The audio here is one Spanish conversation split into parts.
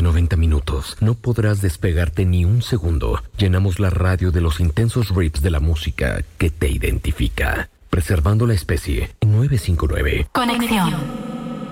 Durante 90 minutos no podrás despegarte ni un segundo. Llenamos la radio de los intensos riffs de la música que te identifica. Preservando la especie en 959. Conexión.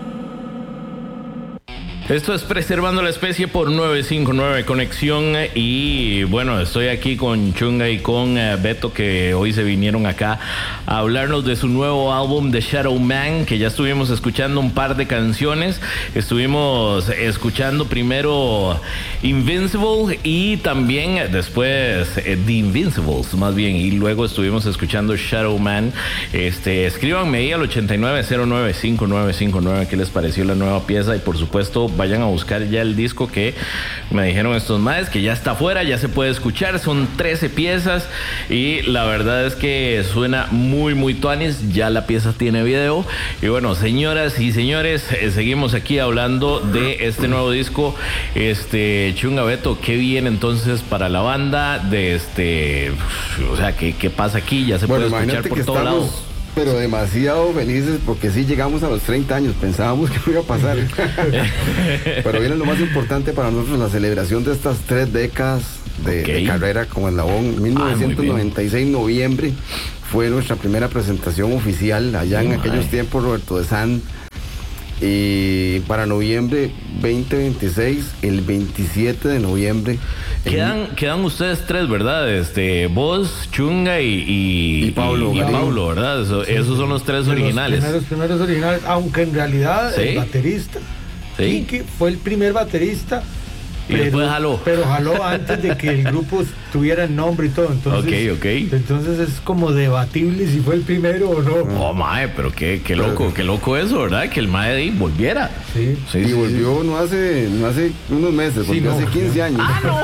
Esto es Preservando la Especie por 959 Conexión. Y bueno, estoy aquí con Chunga y con Beto, que hoy se vinieron acá a hablarnos de su nuevo álbum The Shadow Man, que ya estuvimos escuchando un par de canciones. Estuvimos escuchando primero Invincible y también después The Invincibles, más bien, y luego estuvimos escuchando Shadow Man. Escríbanme ahí al 89095959 qué les pareció la nueva pieza, y por supuesto vayan a buscar ya el disco que me dijeron estos maes que ya está afuera, ya se puede escuchar. Son 13 piezas y la verdad es que suena muy muy tuanis. Ya la pieza tiene video. Y bueno, señoras y señores, seguimos aquí hablando de este nuevo disco. Chunga, Beto, ¿qué viene entonces para la banda? O sea, ¿qué pasa aquí? Ya se puede escuchar por todos lados. Pero demasiado felices porque sí llegamos a los 30 años, pensábamos que no iba a pasar. Pero viene lo más importante para nosotros, la celebración de estas 3 décadas de carrera como eslabón. 1996, noviembre, fue nuestra primera presentación oficial allá en aquellos tiempos, Roberto de San. Y para noviembre 2026, el 27 de noviembre. Quedan ustedes 3, ¿verdad? Vos, Chunga y Pablo, ¿verdad? Esos son los 3 originales. Los primeros originales, aunque en realidad el baterista, Kiki, fue el primer baterista. Y después jaló. Pero jaló antes de que el grupo tuviera el nombre y todo. Entonces, entonces es como debatible si fue el primero o no. Oh, mae, pero qué loco eso, ¿verdad? Que el mae de volviera. Sí. Y volvió no hace unos meses, volvió hace 15 años.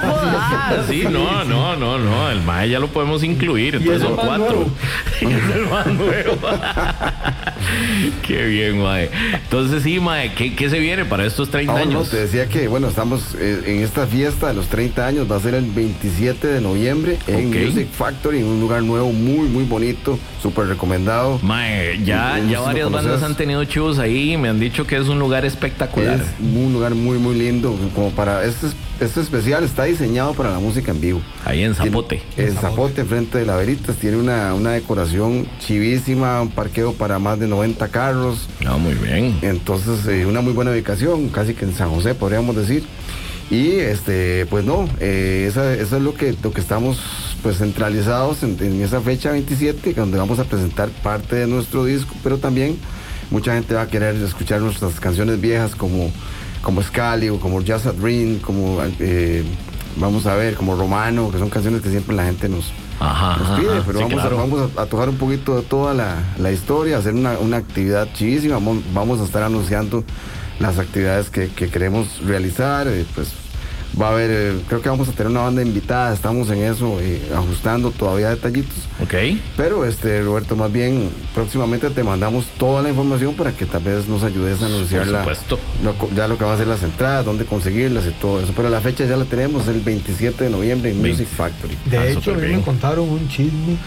No. El mae ya lo podemos incluir. Entonces son 4. Y es el más nuevo. Qué bien, mae. Entonces sí, mae, ¿qué se viene para estos 30 años? No, te decía que, bueno, estamos en esta fiesta de los 30 años, va a ser el 27 de noviembre en Music Factory, en un lugar nuevo, muy, muy bonito, súper recomendado. Mae, ya varias bandas han tenido shows ahí, me han dicho que es un lugar espectacular. Es un lugar muy, muy lindo, como para este especial está diseñado para la música en vivo. Ahí en Zapote. En Zapote, frente de la Veritas, tiene una decoración chivísima, un parqueo para más de 90 carros. Muy bien. Entonces, una muy buena ubicación, casi que en San José, podríamos decir. Y pues no, eso es lo que estamos pues centralizados en esa fecha 27, donde vamos a presentar parte de nuestro disco, pero también mucha gente va a querer escuchar nuestras canciones viejas como Scali o como Just a Dream, como vamos a ver, como Romano, que son canciones que siempre la gente nos pide, pero vamos a tocar un poquito de toda la historia, hacer una actividad chidísima. Vamos a estar anunciando las actividades que queremos realizar. Pues va a haber, creo que vamos a tener una banda invitada, estamos en eso, ajustando todavía detallitos. Pero Roberto, más bien próximamente te mandamos toda la información para que tal vez nos ayudes a anunciar ya lo que va a ser las entradas, dónde conseguirlas y todo eso. Pero la fecha ya la tenemos, el 27 de noviembre en Music Factory. De hecho, a mí me contaron un chisme.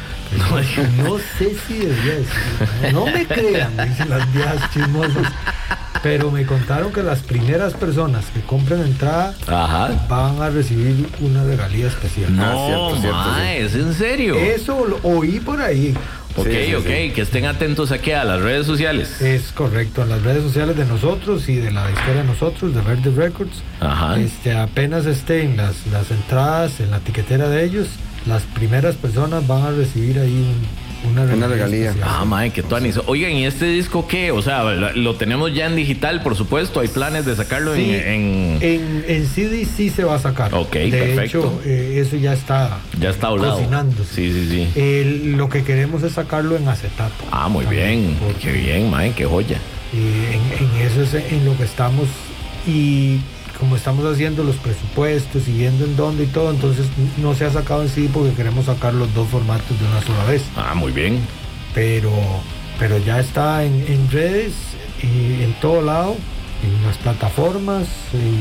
No sé si debería decirlo. No me crean, dicen las viejas chismosas. Pero me contaron que las primeras personas que compren entrada van a recibir una regalía especial. Cierto. ¿Es en serio? Eso lo oí por ahí. Que estén atentos aquí a las redes sociales. Es correcto, a las redes sociales de nosotros y de la historia de nosotros, de Verde Records. Apenas estén las entradas en la etiquetera de ellos, las primeras personas van a recibir ahí una regalía. Mae, qué tuanis. Oigan, ¿y este disco qué? O sea, lo tenemos ya en digital, por supuesto. ¿Hay planes de sacarlo en CD? Sí se va a sacar. Perfecto. Hecho, eso ya está hablado. Cocinándose. Sí. Lo que queremos es sacarlo en acetato. Muy bien. Qué bien, mae, qué joya. En eso es en lo que estamos. Y como estamos haciendo los presupuestos y viendo en dónde y todo, entonces no se ha sacado en sí porque queremos sacar los 2 formatos de una sola vez. Muy bien. Pero ya está en redes y en todo lado, en las plataformas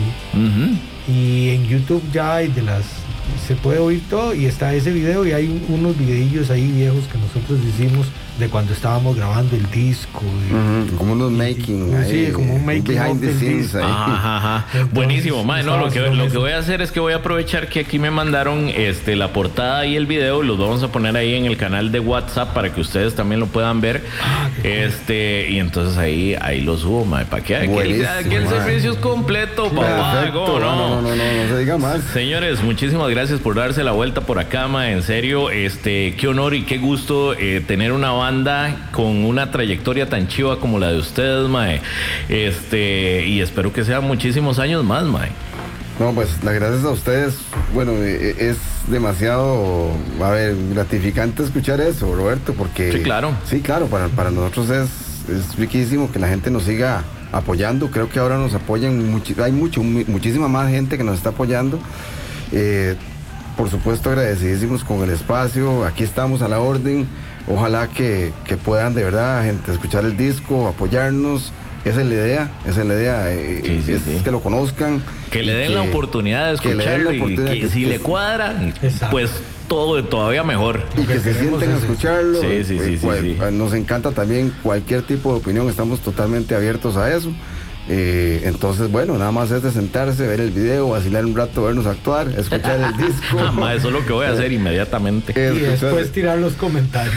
y en YouTube ya hay se puede oír todo, y está ese video, y hay unos videillos ahí viejos que nosotros hicimos de cuando estábamos grabando el disco. Como unos making. Sí, como un making behind the scenes ahí. Ajá. Entonces, Buenísimo, mae. No, lo que eso. voy a hacer es que voy a aprovechar que aquí me mandaron la portada y el video. Los vamos a poner ahí en el canal de WhatsApp para que ustedes también lo puedan ver. Y entonces ahí lo subo, mae, para que el servicio es completo, papá. Perfecto. No se diga más. Señores, muchísimas gracias por darse la vuelta por acá, mae. En serio, qué honor y qué gusto tener una banda con una trayectoria tan chiva como la de ustedes, mae. Y espero que sean muchísimos años más, mae. No, pues las gracias a ustedes. Bueno, es demasiado, gratificante escuchar eso, Roberto, porque... Sí, claro. Para nosotros es riquísimo que la gente nos siga apoyando. Creo que ahora nos apoyan, hay muchísima más gente que nos está apoyando. Por supuesto, agradecidísimos con el espacio. Aquí estamos a la orden. Ojalá que puedan de verdad, gente, escuchar el disco, apoyarnos. Esa es la idea, sí. Que lo conozcan. Que le den la oportunidad de escucharlo y que si le cuadra, pues todo todavía mejor. Y que se sienten a escucharlo. Sí. Nos encanta también cualquier tipo de opinión, estamos totalmente abiertos a eso. Entonces, bueno, nada más es de sentarse, ver el video, vacilar un rato, vernos actuar, escuchar el disco. Eso es lo que voy a hacer inmediatamente. Y después tirar los comentarios.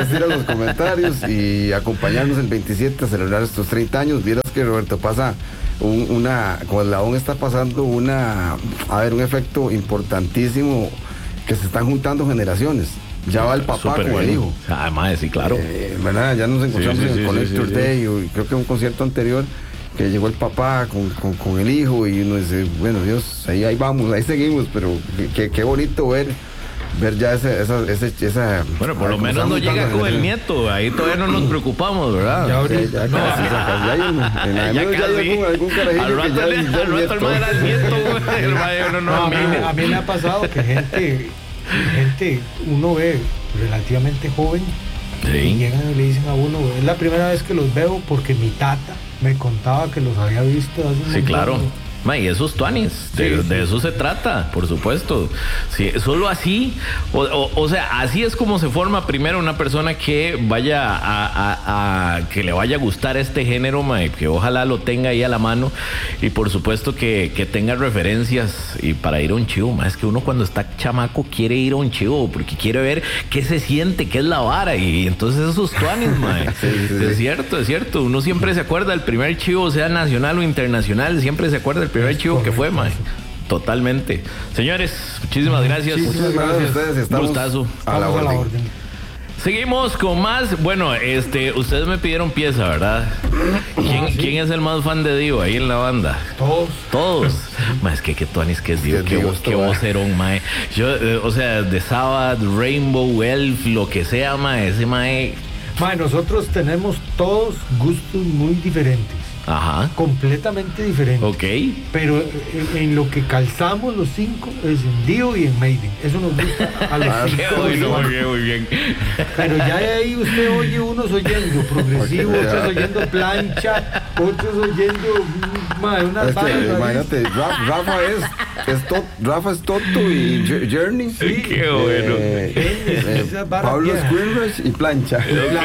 Y acompañarnos el 27 a celebrar estos 30 años. Vieras que, Roberto, pasa con el Labón está pasando un efecto importantísimo, que se están juntando generaciones. Ya va el papá con el hijo. Además, sí, claro. ¿Verdad? Ya nos encontramos en el Connector Day, y creo que en un concierto anterior, que llegó el papá con el hijo, y uno dice, bueno, Dios, ahí vamos, ahí seguimos, pero qué bonito ver ya esa bueno, por lo menos no llega con el nieto, ahí todavía no nos preocupamos, ¿verdad? Ya ahorita ya hay algún carajillo al rato el madre era el nieto, güey. A mí me ha pasado que gente uno ve relativamente joven, y llegan y le dicen a uno, es la primera vez que los veo porque mi tata me contaba que los había visto hace un montón. Claro. Y esos tuanis, de eso se trata, por supuesto. Sí, solo así, o sea, así es como se forma primero una persona que vaya que le vaya a gustar este género, que ojalá lo tenga ahí a la mano, y por supuesto que tenga referencias y para ir a un chivo. Es que uno cuando está chamaco quiere ir a un chivo porque quiere ver qué se siente, qué es la vara, y entonces esos tuanis, Es cierto, uno siempre se acuerda del primer chivo, sea nacional o internacional, siempre se acuerda del primer chivo que fue, totalmente. Señores, muchísimas gracias. Muchas gracias a ustedes. Estamos gustazo. A la orden. Seguimos con más. Bueno, ustedes me pidieron pieza, ¿verdad? ¿Quién es el más fan de Dio ahí en la banda? Todos. Es que qué tuanis que es Dio, qué vocerón, mae. Yo, o sea, de Sabbath, Rainbow, Elf, lo que sea, ese mae. Nosotros tenemos todos gustos muy diferentes. Ajá. Completamente diferente. Ok. Pero en lo que calzamos los 5 es en Dio y en Maiden. Eso nos gusta a los 5. Muy bien. Pero ya de ahí usted oye unos oyendo progresivo, otros oyendo plancha, otros oyendo unas bandas. Imagínate, Rafa es Toto y Journey. Sí, qué bueno. Pablo Squirrels y plancha.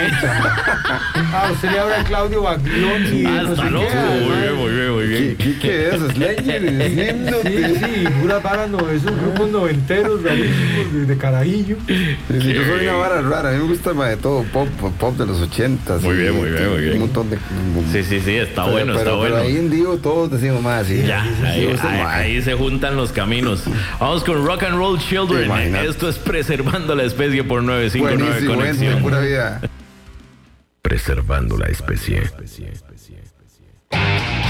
Usted le habla a Claudio Baglioni. Muy bien. ¿Qué es? Slayer, sí, pura vara, esos grupos noventeros rarísimos de carajillo. Yo soy una vara rara, a mí me gusta de todo, pop de los 80s. Muy bien. Un montón de... Sí, está bueno. Pero ahí en Dio todos decimos más. Sí, ahí se juntan los caminos. Vamos con Rock and Roll Children. Esto es Preservando la Especie por 959 Conexión. Pura vida. Preservando la especie.